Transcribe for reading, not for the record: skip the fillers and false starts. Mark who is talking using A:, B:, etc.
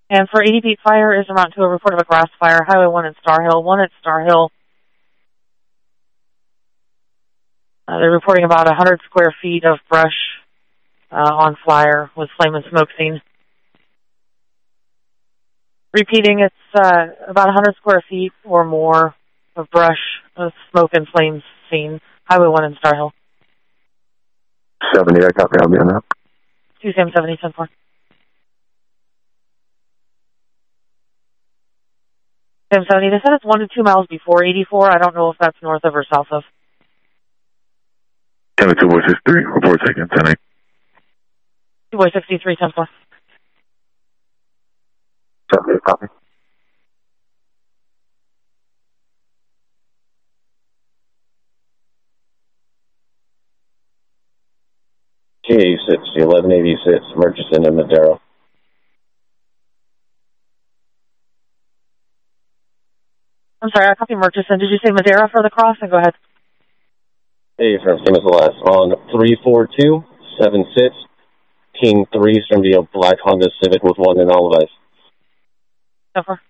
A: And for 80 feet fire, is Vermont to a report of a grass fire, Highway 1 at Star Hill, 1 at Star Hill. They're reporting about 100 square feet of brush on flyer with flame and smoke scene. Repeating, it's about 100 square feet or more of brush, smoke and flames seen. Highway 1 in Star Hill.
B: 70, I copy. I'll be on that.
A: 2 Sam 70, 10-4. Sam 70, they said it's 1 to 2 miles before 84. I don't know if that's north of or south of.
B: 10 2 voice 63, report taken, 10 8.
A: 2 voice 63, 10-4.
B: 70, copy.
C: G86, 1186, Murchison and Madero.
A: I'm sorry, I copy Murchison. Did you say Madera for the cross? And go ahead.
C: Hey, from same as the last. On 34276, King 3's from the black Honda Civic with 1 in all of us.
A: 10-4.